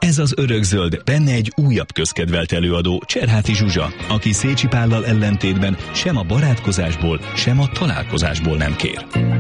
Ez az örökzöld, benne egy újabb közkedvelt előadó, Cserháti Zsuzsa, aki Szécsi Pállal ellentétben sem a barátkozásból, sem a találkozásból nem kér.